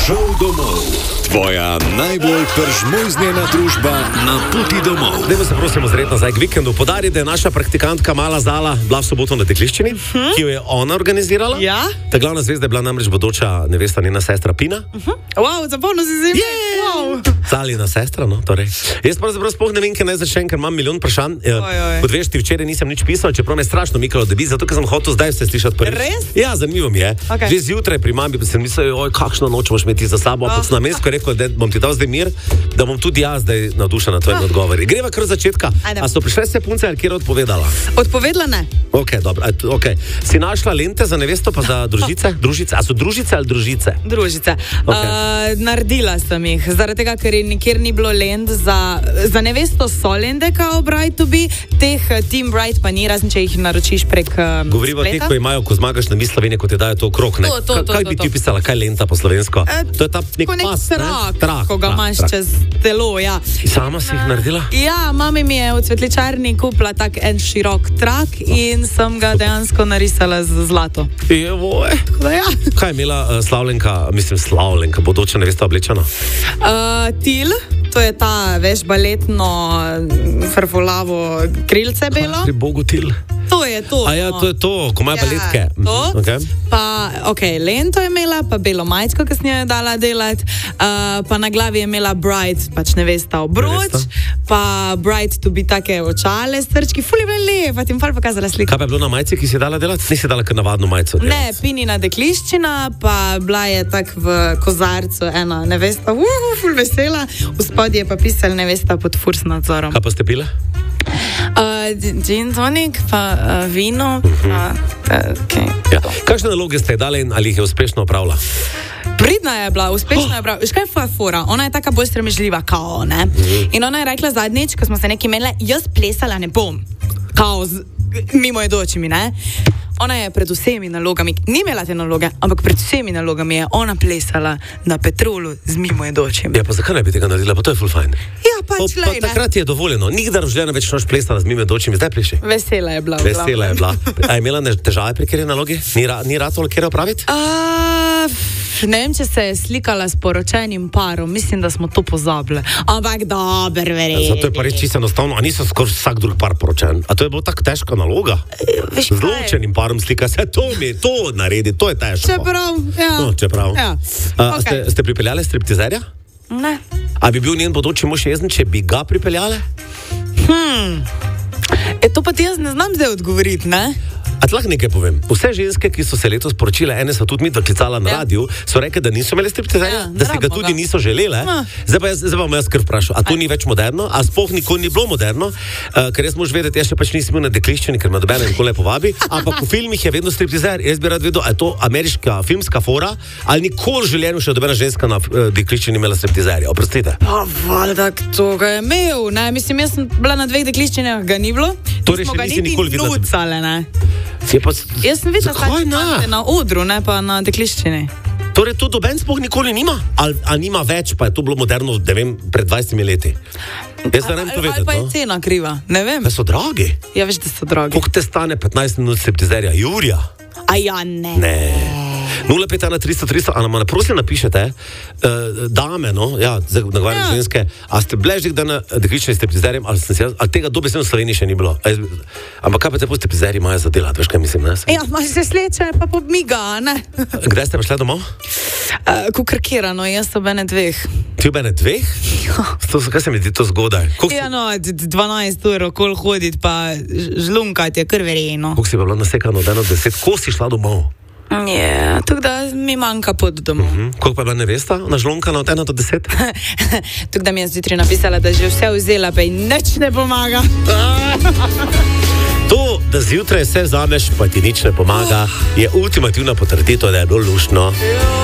Šel domov. Tvoja najbolj peržmojznjena družba na poti domov. Dajmo se prosim ozreti nazaj k vikendu. Podari, da je naša praktikantka Mala Zala bila v soboto na dekliščini, ki jo je ona organizirala. Ja. Ta glavna zvezda je bila namreč bodoča nevesta, njena sestra Pina. Wow, zapomnil si zime. Wow. Zalina sestra, no, torej. Jaz pravzaprav sploh ne vem, kaj naj začnem, ker imam milijon vprašanj. Kot veš, ti včeraj nisem nič pisal, čeprav me je strašno mikalo, da bi, zato ker sem hotel zdaj vse slišati prvič. Res? Ja, zanimivo mi je. Okay. Že zjutraj pri mami sem mislil, oj, kakšno noč boš imeti za sabo, ampak sem na mestu rekel, da bom ti dal zdaj mir, da bom tudi jaz zdaj navdušen na tvojim odgovori. Greva kar od začetka. A so prišle se punce ali kjer odpovedala? Odpovedala ne. Ok, dobro. Okay. Si našla lente za nevesto pa za družice? Družice? A so družice ali družice? Družice. Okay. Naredila sem jih, zaradi tega, ker nikjer ni bilo lent za nevesto so lente, kao bride to be, teh Team Bride pa ni, razen če jih naročiš prek Govorimo o teh, ko imajo, ko zmagaš na Miss Slovenije, ko ti dajo to okrog, ne? Kaj bi ti pisala, kaj lenta po slovensko? To je ta nek pas, ne? Trak, ko ga imaš čez telo, ja. Sama si jih naredila? Ja, mami mi je v cvetličarni kupila tak en širok trak in sem ga dejansko narisala z zlato. Jevoj. Ja. Kaj je imela Slavlenka, bodoča nevesta oblečena? Til, to je ta, veš, baletno frfolavo krilce belo. Pri Bogu Til. To je to. A ja, to je to, ko imajo baletke. To. Okay. Pa, lento je imela, pa belo majčko, ki sem jo dala delati, pa na glavi je imela bride, pač nevesta obroč, pa bride to bi take očale, srčki, ful je bila lepa, ti bom ful pokazala sliko. Kaj pa je bilo na majci, ki si dala delati? Nisi dala kar navadno majco delati? Ne, Pinina dekliščina, pa bila je tak v kozarcu ena nevesta, ful vesela, v spodje je pa pisala nevesta pod furs nadzorom. Kaj pa ste pile? Gin tonic, pa vino, pa okay. Ja. Kakšne naloge ste dali in ali jih je uspešno opravila? Pridna je bila, uspešna je bila. Veš kaj je fora? Ona je taka bolj stremežljiva, kao, ne? In ona je rekla zadnjič, ko smo se nekaj imeli, jaz plesala ne bom. Kao, mimo je dočimi, ne? Ona je pred vsemi nalogami, ni imela te naloge, ampak pred vsemi nalogami je ona plesala na Petrolu z mimo je dočimi. Ja, pa zakaj ne bi tega naredila? Pa to je ful fajn. Ja, pač lej, ne? Takrat je dovoljeno. Nikdar v življenju več noč plesala z mimo je dočimi, zdaj pleši. Vesela je bila. Vesela je bila. A je imela težave pri kjeri nalogi? Ni ratalo kjeri opraviti? Ne vem, če se je slikala s poročenim parom, mislim, da smo to pozabili. Ampak dober, verjetno. Zato je pa reči čisto enostavno, a niso skoraj vsak drug par poročen. A to je bilo tako težka naloga? Z ločenim parom slika se, to naredi, to je težko. Čeprav, ja. No, čeprav. Ja. Okay. Ste pripeljali striptizerja? Ne. A bi bil njen bodoči mož jezen, če bi ga pripeljali? To pa ti jaz ne znam zdaj odgovoriti, ne? A lahko nekaj povem. Vse ženske, ki so se letos poročile, ene so tudi mi doklicala na radiju, so rekli, da niso imeli striptizerja, da si ga tudi niso želele. Zdaj pa jaz kar vprašal, a to ni več moderno, a sploh nikoli ni bilo moderno, ker jaz mož vedeti, jaz še pač nisem bil na dekliščini, ker me nobene nikoli ne povabi, ampak v filmih je vedno striptizer. Jaz bi rad vedel, a je to ameriška filmska fora, ali nikoli v življenju še nobena ženska na dekliščini imela striptizerja. Oprostite. Pa valjda, to ga je imel, ne? Mislim, jaz sem bila na 2 dekliščinah, ga ni bilo. Torej še nisi nikoli videla. Nucale, ne? Jaz sem videla na odru, ne pa na dekliščini. Torej to doben sploh nikoli nima? Ali nima več, pa je to bilo moderno, ne vem, pred 20 leti? Ali pa je cena kriva, ne vem. So dragi? Ja, veš, da so dragi. Koliko te stane 15 minut striptizerja? Jurija? A ja, ne. Ne. 051 300, a nam prosim napišete, dame, no, ja, nagovarjam ženske, a ste bležnik, da na dekliščini striptizerjem, ali tega dobesedno v Sloveniji še ni bilo. Ampak kaj pa te po striptizerji imajo za delati, veš kaj mislim, ne? Ja, se sleče, pa podmiga, ne? Kdaj ste prišli domov? Kukrkirano, jaz ob ene 2. Ti ob ene 2? Ja. Kaj se mi zdi to zgodaj? Ja, no, 12 ur okoli hoditi, pa žlunkati je kar verjetno. Koliko si pa bila nasekano od 1 do 10? Ko si šla domov? Ja, tako da mi manjka pot domov. Koliko pa je bila nevesta nažlonkana od 1 do 10? Tako da mi je zjutraj napisala, da že vse vzela, pa ji nič ne pomaga. To, da zjutraj vse vzameš, pa ti nič ne pomaga, je ultimativna potrditev, da je bilo luštno.